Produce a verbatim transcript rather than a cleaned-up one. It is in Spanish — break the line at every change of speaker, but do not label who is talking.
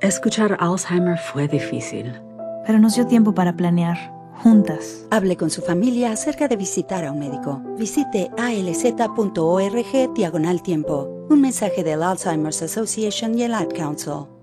Escuchar Alzheimer fue difícil.
Pero nos dio tiempo para planear, juntas.
Hable con su familia acerca de visitar a un médico. Visite alz.org diagonal tiempo. Un mensaje del Alzheimer's Association y el Ad Council.